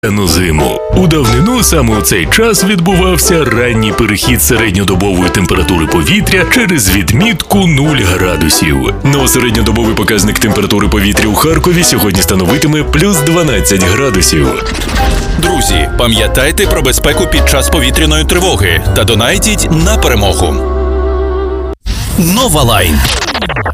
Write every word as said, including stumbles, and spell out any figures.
на зиму. У давнину саме у цей час відбувався ранній перехід середньодобової температури повітря через відмітку нуль градусів. Ну а середньодобовий показник температури повітря у Харкові сьогодні становитиме плюс дванадцять градусів. Друзі, пам'ятайте про безпеку під час повітряної тривоги та донайтіть на перемогу. Нова Лайн.